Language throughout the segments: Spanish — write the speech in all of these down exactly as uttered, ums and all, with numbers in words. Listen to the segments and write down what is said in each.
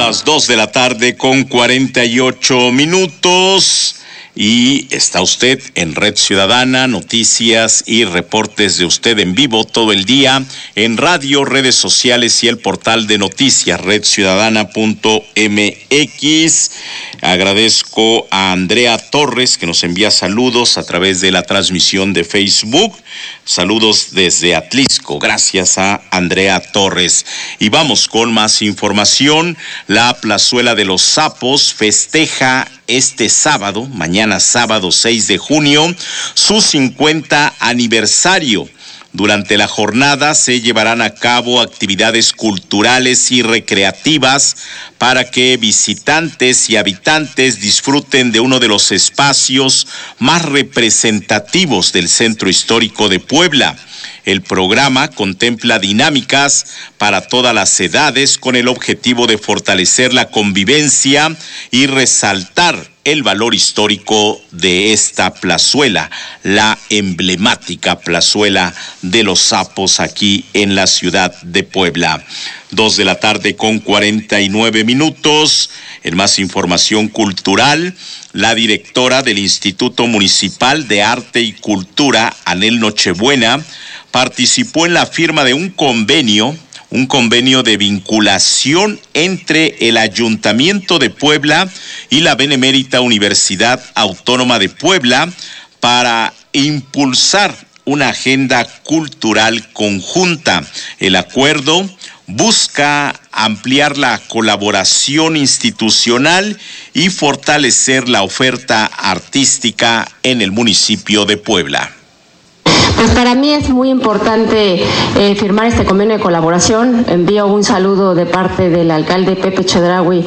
las dos de la tarde con cuarenta y ocho minutos y está usted en Red Ciudadana, noticias y reportes de usted en vivo todo el día en radio, redes sociales y el portal de noticias red ciudadana punto m x. Agradezco a Andrea Torres que nos envía saludos a través de la transmisión de Facebook. Saludos desde Atlisco, gracias a Andrea Torres. Y vamos con más información. La Plazuela de los Sapos festeja este sábado, mañana sábado seis de junio, su cincuenta aniversario. Durante la jornada se llevarán a cabo actividades culturales y recreativas para que visitantes y habitantes disfruten de uno de los espacios más representativos del Centro Histórico de Puebla. El programa contempla dinámicas para todas las edades con el objetivo de fortalecer la convivencia y resaltar el valor histórico de esta plazuela, la emblemática Plazuela de los Sapos aquí en la ciudad de Puebla. Dos de la tarde con cuarenta y nueve minutos. En más información cultural, la directora del Instituto Municipal de Arte y Cultura, Anel Nochebuena, participó en la firma de un convenio, un convenio de vinculación entre el Ayuntamiento de Puebla y la Benemérita Universidad Autónoma de Puebla para impulsar una agenda cultural conjunta. El acuerdo busca ampliar la colaboración institucional y fortalecer la oferta artística en el municipio de Puebla. Pues para mí es muy importante eh, firmar este convenio de colaboración. Envío un saludo de parte del alcalde Pepe Chedraui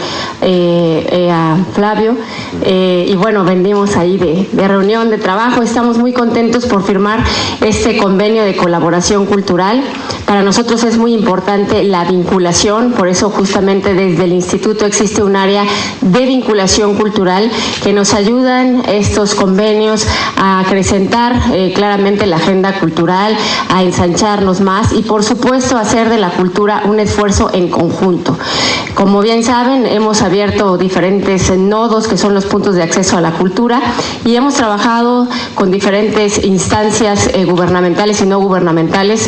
eh, eh, a Flavio. Eh, y bueno, venimos ahí de, de reunión de trabajo. Estamos muy contentos por firmar este convenio de colaboración cultural. Para nosotros es muy importante la vinculación, por eso justamente desde el instituto existe un área de vinculación cultural que nos ayudan estos convenios a acrecentar eh, claramente la agenda cultural, a ensancharnos más y por supuesto hacer de la cultura un esfuerzo en conjunto. Como bien saben, hemos abierto diferentes nodos que son los puntos de acceso a la cultura y hemos trabajado con diferentes instancias eh, gubernamentales y no gubernamentales.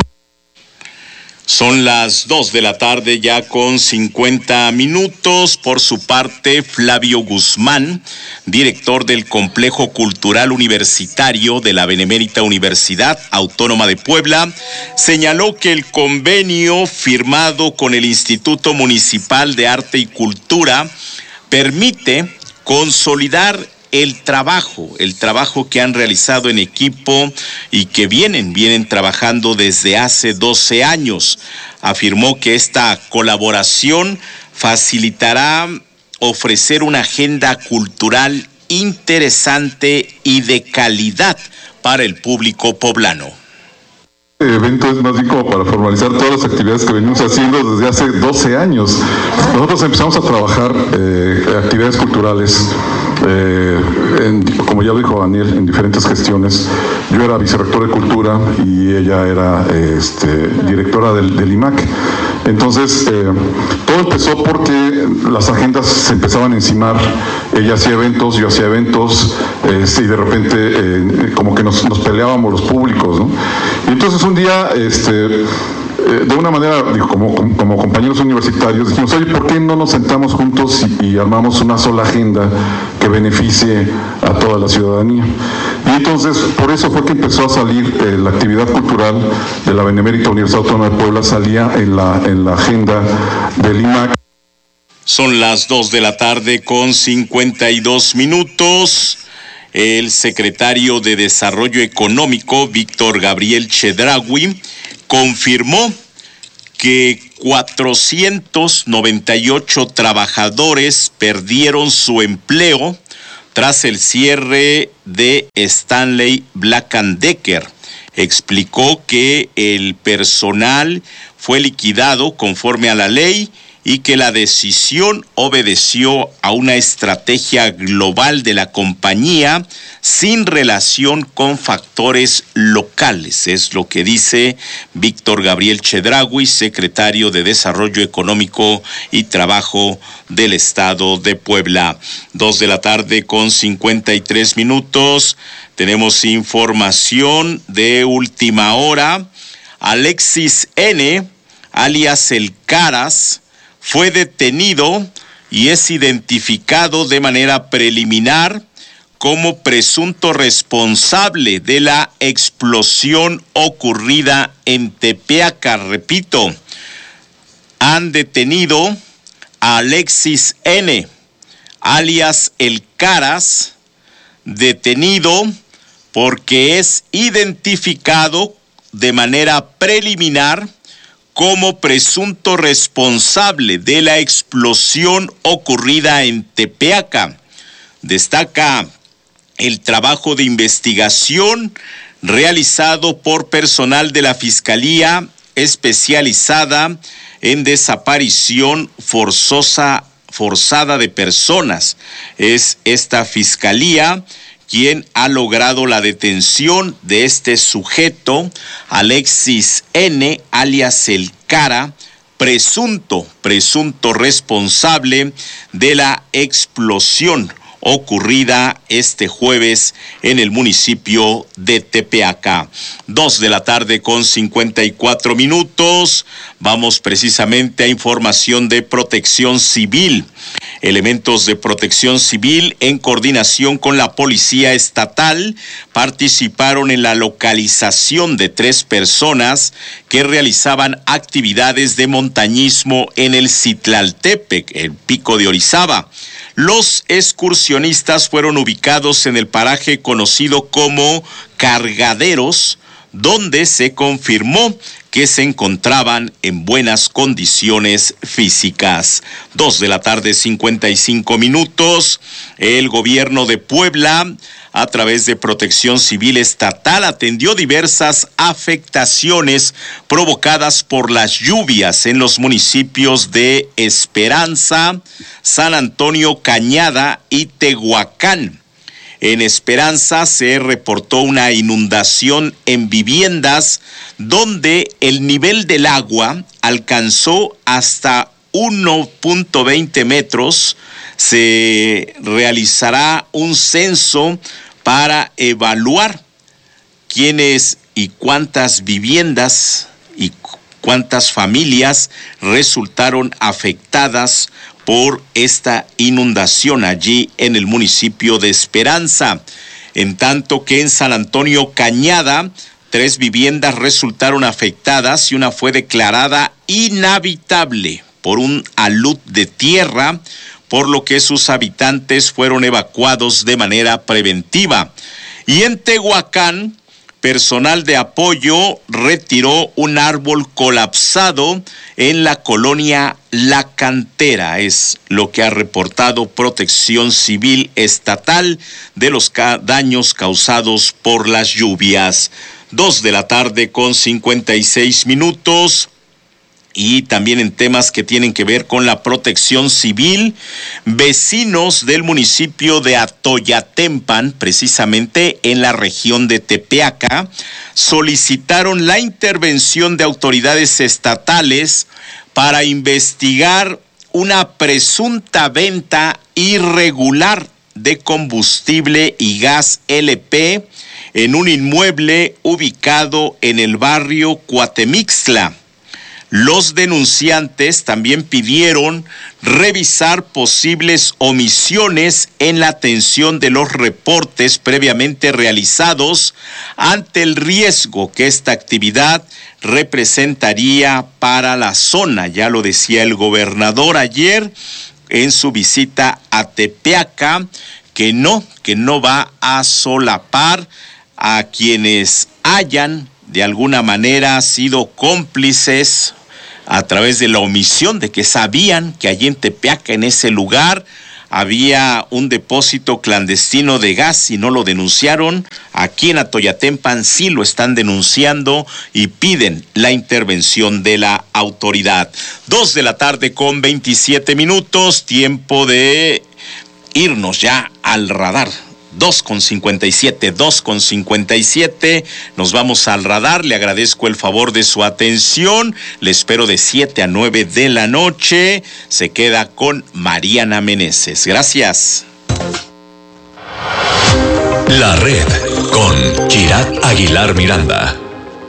Son las dos de la tarde ya con cincuenta minutos. Por su parte, Flavio Guzmán, director del Complejo Cultural Universitario de la Benemérita Universidad Autónoma de Puebla, señaló que el convenio firmado con el Instituto Municipal de Arte y Cultura permite consolidar el trabajo, el trabajo que han realizado en equipo y que vienen, vienen trabajando desde hace doce años. Afirmó que esta colaboración facilitará ofrecer una agenda cultural interesante y de calidad para el público poblano. Este evento es más bien como para formalizar todas las actividades que venimos haciendo desde hace doce años. Nosotros empezamos a trabajar eh, actividades culturales, eh, en, como ya lo dijo Daniel, en diferentes gestiones. Yo era vicerrector de Cultura y ella era eh, este, directora del, del I M A C. Entonces, eh, todo empezó porque las agendas se empezaban a encimar. Ella hacía eventos, yo hacía eventos, eh, y de repente eh, como que nos, nos peleábamos los públicos, ¿no? Y entonces un día, este, eh, de una manera, digo, como, como, como compañeros universitarios, dijimos, oye, ¿por qué no nos sentamos juntos y, y armamos una sola agenda que beneficie a toda la ciudadanía? Y entonces, por eso fue que empezó a salir eh, la actividad cultural de la Benemérita Universidad Autónoma de Puebla, salía en la, en la agenda del I M A C. Son las dos de la tarde con cincuenta y dos minutos. El secretario de Desarrollo Económico, Víctor Gabriel Chedraui, confirmó que cuatrocientos noventa y ocho trabajadores perdieron su empleo tras el cierre de Stanley Black and Decker. Explicó que el personal fue liquidado conforme a la ley y que la decisión obedeció a una estrategia global de la compañía sin relación con factores locales. Es lo que dice Víctor Gabriel Chedraui, secretario de Desarrollo Económico y Trabajo del Estado de Puebla. Dos de la tarde con cincuenta y tres minutos. Tenemos información de última hora. Alexis N., alias El Caras, fue detenido y es identificado de manera preliminar como presunto responsable de la explosión ocurrida en Tepeaca. Repito, han detenido a Alexis N., alias El Caras, detenido porque es identificado de manera preliminar como presunto responsable de la explosión ocurrida en Tepeaca. Destaca el trabajo de investigación realizado por personal de la Fiscalía especializada en desaparición forzosa, forzada de personas. Es esta Fiscalía quien ha logrado la detención de este sujeto, Alexis N., alias El Cara, presunto, presunto responsable de la explosión ocurrida este jueves en el municipio de Tepeaca. Dos de la tarde con cincuenta y cuatro minutos. Vamos precisamente a información de Protección Civil. Elementos de Protección Civil, en coordinación con la Policía Estatal, participaron en la localización de tres personas que realizaban actividades de montañismo en el Citlaltépec, el Pico de Orizaba. Los excursionistas fueron ubicados en el paraje conocido como Cargaderos, donde se confirmó que se encontraban en buenas condiciones físicas. Dos de la tarde, cincuenta y cinco minutos. El gobierno de Puebla, a través de Protección Civil Estatal, atendió diversas afectaciones provocadas por las lluvias en los municipios de Esperanza, San Antonio Cañada y Tehuacán. En Esperanza se reportó una inundación en viviendas donde el nivel del agua alcanzó hasta uno punto veinte metros. Se realizará un censo para evaluar quiénes y cuántas viviendas y cuántas familias resultaron afectadas por esta inundación allí en el municipio de Esperanza. En tanto que en San Antonio Cañada, tres viviendas resultaron afectadas y una fue declarada inhabitable por un alud de tierra, por lo que sus habitantes fueron evacuados de manera preventiva. Y en Tehuacán, personal de apoyo retiró un árbol colapsado en la colonia La Cantera. Es lo que ha reportado Protección Civil Estatal de los ca- daños causados por las lluvias. Dos de la tarde con cincuenta y seis minutos. Y también en temas que tienen que ver con la protección civil, vecinos del municipio de Atoyatempan, precisamente en la región de Tepeaca, solicitaron la intervención de autoridades estatales para investigar una presunta venta irregular de combustible y gas L P en un inmueble ubicado en el barrio Cuatemixtla. Los denunciantes también pidieron revisar posibles omisiones en la atención de los reportes previamente realizados ante el riesgo que esta actividad representaría para la zona. Ya lo decía el gobernador ayer en su visita a Tepeaca, que no, que no va a solapar a quienes hayan de alguna manera sido cómplices a través de la omisión de que sabían que allí en Tepeaca, en ese lugar, había un depósito clandestino de gas y no lo denunciaron. Aquí en Atoyatempan sí lo están denunciando y piden la intervención de la autoridad. Dos de la tarde con veintisiete minutos, tiempo de irnos ya al radar. Dos con cincuenta y siete, dos con cincuenta y siete, nos vamos al radar. Le agradezco el favor de su atención. Le espero de siete a nueve de la noche. Se queda con Mariana Meneses. Gracias. La red con Kirat Aguilar Miranda.